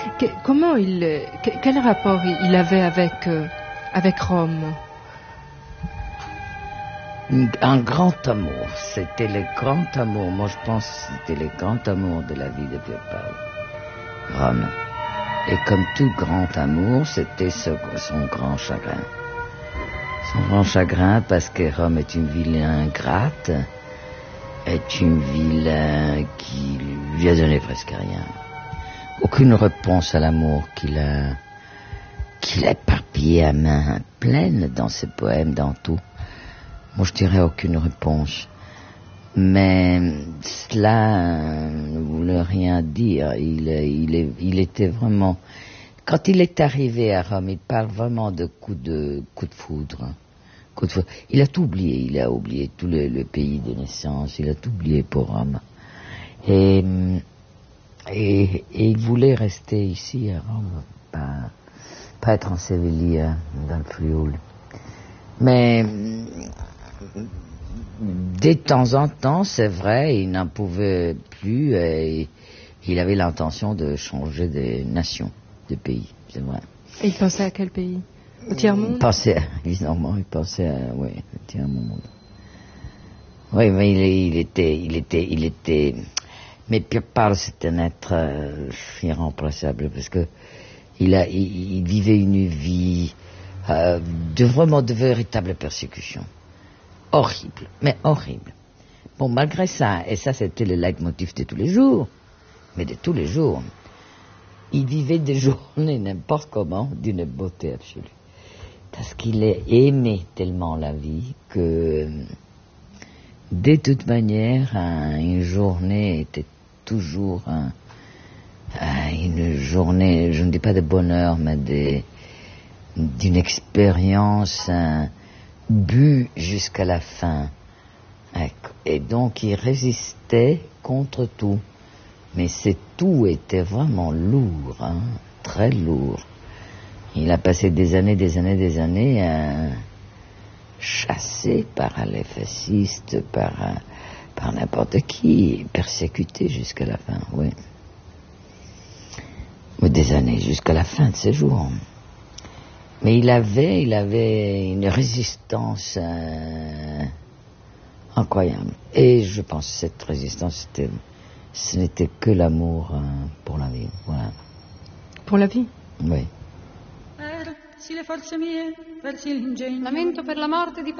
Quel rapport il avait avec Rome? Un grand amour, c'était le grand amour. Moi, je pense que c'était le grand amour de la vie de Pier Paolo, Rome. Et comme tout grand amour, c'était son grand chagrin. Son grand chagrin parce que Rome est une ville ingrate, est une ville qui lui a donné presque rien. Aucune réponse à l'amour qu'il a éparpillé à main pleine dans ses poèmes, dans tout. Moi, je dirais aucune réponse. Mais cela ne voulait rien dire. Il était vraiment... Quand il est arrivé à Rome, il parle vraiment de coup de foudre. Il a tout oublié. Il a oublié tout le pays de naissance. Il a tout oublié pour Rome. Et il voulait rester ici à Rome, pas être en Séville, dans le Frioul. Mais de temps en temps, c'est vrai, il n'en pouvait plus et il avait l'intention de changer de nation, de pays, c'est vrai. Et il pensait à quel pays? Au tiers-monde? Évidemment, il pensait au tiers-monde. Oui, mais il était... Mais Pier Paolo, c'était un être irremplaçable parce que il vivait une vie de véritable persécution. Horrible, mais horrible. Bon, malgré ça, et ça c'était le leitmotiv de tous les jours, mais de tous les jours, il vivait des journées n'importe comment d'une beauté absolue. Parce qu'il aimait tellement la vie que, de toute manière, une journée était toujours une journée, je ne dis pas de bonheur, mais d'une expérience bu jusqu'à la fin. Et donc il résistait contre tout. Mais ce tout était vraiment lourd, très lourd. Il a passé des années chassé par les fascistes, par n'importe qui, persécuté jusqu'à la fin, oui. Mais des années, jusqu'à la fin de ses jours. Mais il avait une résistance incroyable. Et je pense que cette résistance, ce n'était que l'amour pour la vie, voilà. Pour la vie? Oui. Lamento per la morte di